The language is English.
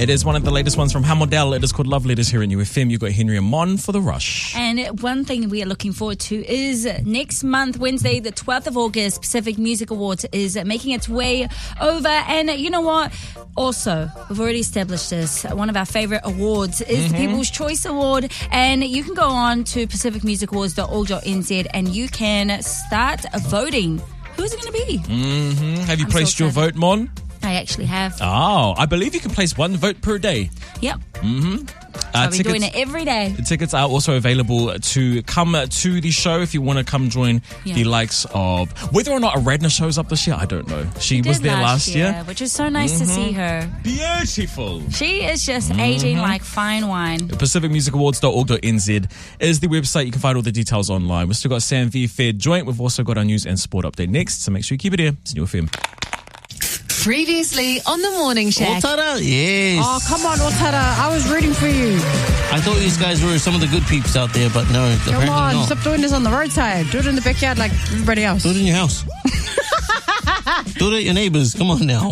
It is one of the latest ones from Hamodel. It is called Love Letters here in UFM. You've got Henry and Mon for The Rush. And one thing we are looking forward to is next month, Wednesday, the 12th of August, Pacific Music Awards is making its way over. And you know what? Also, we've already established this. One of our favorite awards is the People's Choice Award. And you can go on to pacificmusicawards.org.nz and you can start voting. Who's it going to be? Have you placed your vote, Mon? I actually have. Oh, I believe you can place one vote per day. Yep. I'll be doing it every day. The tickets are also available to come to the show if you want to come join the likes of... Whether or not Aradna shows up this year, I don't know. She was there last year. Which is so nice to see her. Beautiful. She is just aging like fine wine. PacificMusicAwards.org.nz is the website. You can find all the details online. We've still got Sam V Fair Joint. We've also got our news and sport update next, so make sure you keep it here. It's New FM. Previously on the Morning Shack. Otara, yes. Oh, come on, Otara. I was rooting for you. I thought these guys were some of the good peeps out there, but no, Come apparently on, not. stop doing this on the roadside. Do it in the backyard like everybody else. Do it in your house. Do it at your neighbours. Come on now.